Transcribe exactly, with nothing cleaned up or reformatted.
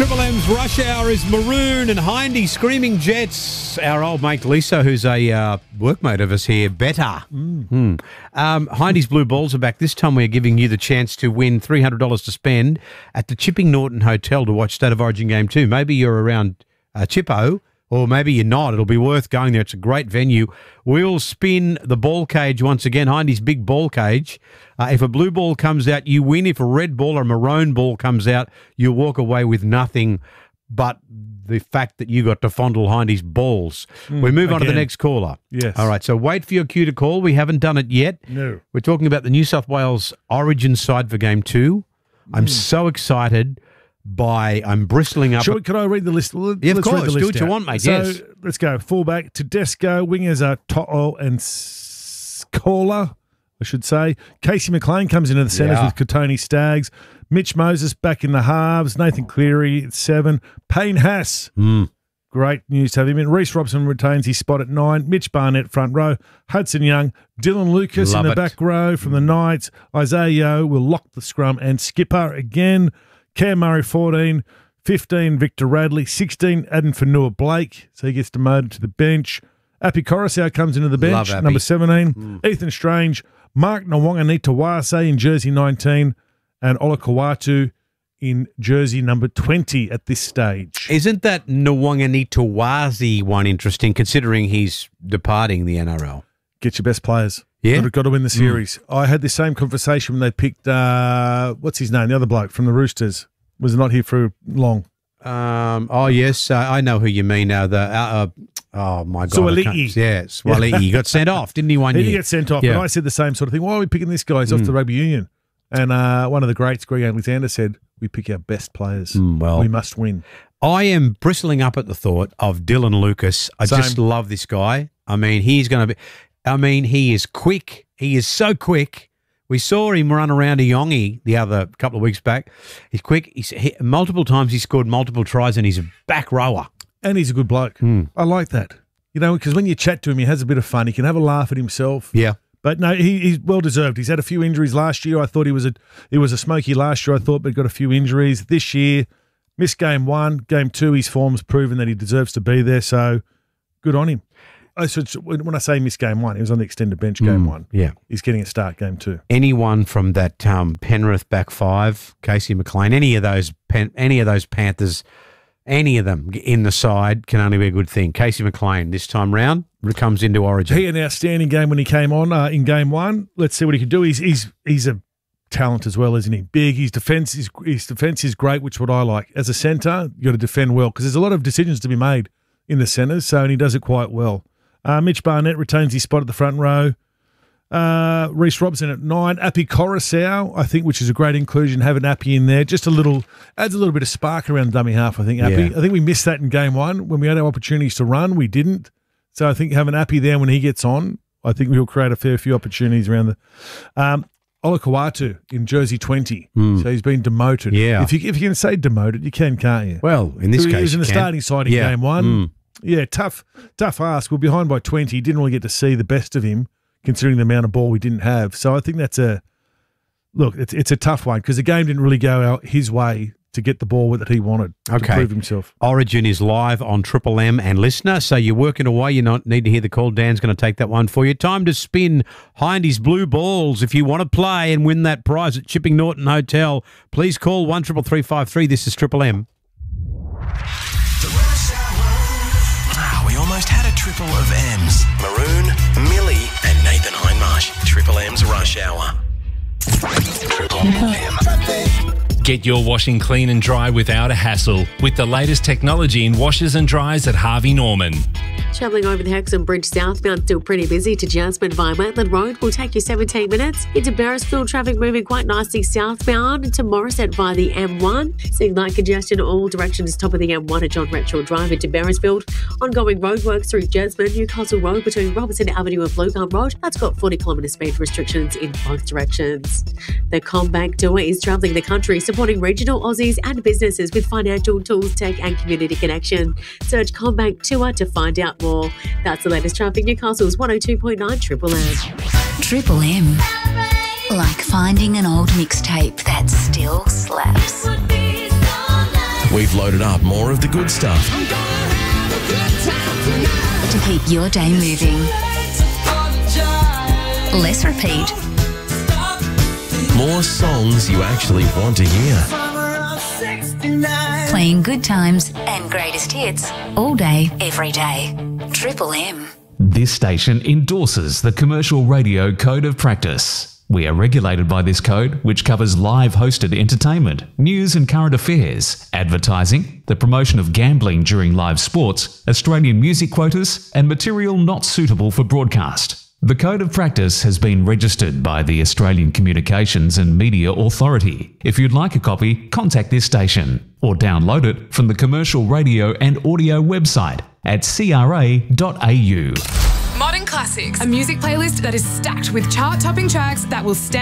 Triple M's Rush Hour is Maroon and Hindy Screaming Jets. Our old mate Lisa, who's a uh, workmate of us here, better. Mm. Mm. Um, Hindy's Blue Balls are back. This time we're giving you the chance to win three hundred dollars to spend at the Chipping Norton Hotel to watch State of Origin Game two. Maybe you're around uh, Chippo, or maybe you're not. It'll be worth going there. It's a great venue. We'll spin the ball cage once again, Hindy's big ball cage. Uh, if a blue ball comes out, you win. If a red ball or a maroon ball comes out, you'll walk away with nothing but the fact that you got to fondle Hindy's balls. Mm, we move again on to the next caller. Yes. All right, so wait for your cue to call. We haven't done it yet. No. We're talking about the New South Wales Origin side for Game two. I'm mm. so excited by, I'm bristling up. Sure, can I read the list? Let's yeah, of course. Read the list Do what out. you want, mate, so, yes. Let's go. Fullback, Tedesco. Wingers are To'o and Scola, I should say. Casey McLean comes into the centres yeah. with Katoni Staggs. Mitch Moses back in the halves. Nathan Cleary at seven. Payne Haas. Mm. Great news to have him in. Reece Robson retains his spot at nine. Mitch Barnett front row. Hudson Young. Dylan Lucas Love in the it. back row from the Knights. Isaiah Yeo will lock the scrum and skipper again. Cam Murray fourteen. fifteen, Victor Radley. sixteen, Adam Fanua Blake. So he gets demoted to the bench. Appy Coruscant comes into the bench. Love Appy. Number seventeen. Mm. Ethan Strange. Mark Nwanganitawase in jersey nineteen. And Ola Kawatu in jersey number twenty at this stage. Isn't that Nwanganitawase one interesting, considering he's departing the N R L? Get your best players. Yeah. Got to, got to win the series. Mm. I had the same conversation when they picked, uh, what's his name, the other bloke from the Roosters. Was not here for long. Um, oh, yes, uh, I know who you mean now. The uh, uh, Oh, my God. Suaalii. Yes, Suaalii. He got sent off, didn't he, one he year? He got sent off, yeah. but I said the same sort of thing. Why are we picking this guy? He's mm. off the rugby union. And uh, one of the greats, Greg Alexander, said, we pick our best players. Mm, well, we must win. I am bristling up at the thought of Dylan Lucas. I Same. just love this guy. I mean, he's going to be – I mean, he is quick. He is so quick. We saw him run around a Yongi the other couple of weeks back. He's quick. He's he, multiple times he scored multiple tries, and he's a back rower. And he's a good bloke. Mm. I like that. You know, because when you chat to him, he has a bit of fun. He can have a laugh at himself. Yeah. But no, he, he's well deserved. He's had a few injuries last year. I thought he was a he was a smoky last year, I thought, but got a few injuries. This year, missed game one. Game two, his form's proven that he deserves to be there. So good on him. I should, when I say missed game one, he was on the extended bench game mm, one. Yeah. He's getting a start game two. Anyone from that um, Penrith back five, Casey McLean, any of those Pen, any of those Panthers, any of them in the side can only be a good thing. Casey McLean this time round comes into Origin. He had an outstanding game when he came on uh, in game one. Let's see what he can do. He's he's he's a talent as well, isn't he? Big. His defense is his defense is great, which is what I like. As a centre, you got to defend well because there's a lot of decisions to be made in the centres. So and he does it quite well. Uh, Mitch Barnett retains his spot at the front row. Uh, Reece Robson at nine. Appy Coruscant, I think, which is a great inclusion. Have an Appy in there. Just a little, adds a little bit of spark around dummy half, I think, Appy. Yeah. I think we missed that in game one. When we had our opportunities to run, we didn't. So I think having Appy there when he gets on, I think we'll create a fair few opportunities around the... Um, Ola Kawatu in jersey twenty. Mm. So he's been demoted. Yeah. If you, if you can say demoted, you can, can't you? Well, in this he case, He was in the can. starting side in yeah. game one. Mm. Yeah, tough, tough ask. We're behind by twenty. Didn't really get to see the best of him, considering the amount of ball we didn't have. So I think that's a look. It's it's a tough one because the game didn't really go out his way to get the ball that he wanted okay. to prove himself. Origin is live on Triple M and Listener, so you're working away. You don't need to hear the call. Dan's going to take that one for you. Time to spin Hindy's Blue Balls. If you want to play and win that prize at Chipping Norton Hotel, please call one triple three five three. This is Triple M. Ah, we almost had a triple of M's. Maroon, Millie, and Nathan Hindmarsh. Triple M's Rush Hour. Triple M. Get your washing clean and dry without a hassle with the latest technology in washers and dryers at Harvey Norman. Travelling over the Hexham Bridge southbound, still pretty busy to Jasmine via Maitland Road will take you seventeen minutes. Into Beresfield, traffic moving quite nicely southbound to Morisset via the M one. Seeing light congestion all directions, top of the M one at John Retshaw Drive into Beresfield. Ongoing roadworks through Jasmine, Newcastle Road between Robertson Avenue and Bluegum Road. That's got forty kilometre speed restrictions in both directions. The CommBank Tour is travelling the country, supporting regional Aussies and businesses with financial tools, tech and community connection. Search CommBank Tour to find out more. That's the latest traffic. Newcastle's one oh two point nine Triple M. Triple M. Like finding an old mixtape that still slaps. we've loaded up more of the good stuff. To keep your day moving. Less repeat. More songs you actually want to hear. Playing good times and greatest hits all day, every day. Triple M. This station endorses the Commercial Radio Code of Practice. We are regulated by this code, which covers live hosted entertainment, news and current affairs, advertising, the promotion of gambling during live sports, Australian music quotas, and material not suitable for broadcast. The Code of Practice has been registered by the Australian Communications and Media Authority. If you'd like a copy, contact this station or download it from the Commercial Radio and Audio website at c r a dot a u. Modern Classics, a music playlist that is stacked with chart-topping tracks that will stand